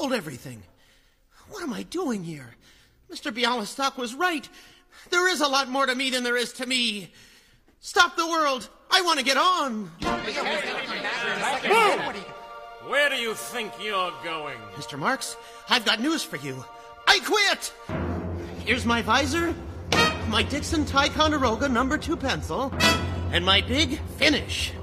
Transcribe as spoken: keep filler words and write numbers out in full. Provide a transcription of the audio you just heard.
told everything. What am I doing here? Mister Bialystok was right. There is a lot more to me than there is to me. Stop the world. I want to get on. Move! Where do you think you're going? Mister Marks, I've got news for you. I quit! Here's my visor, my Dixon Ticonderoga number two pencil, and my big finish.